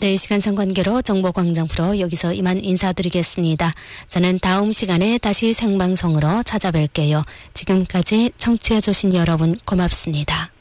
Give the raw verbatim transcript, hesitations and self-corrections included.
네, 이 시간 상관계로 정보광장 프로 여기서 이만 인사드리겠습니다. 저는 다음 시간에 다시 생방송으로 찾아뵐게요. 지금까지 청취해주신 여러분 고맙습니다.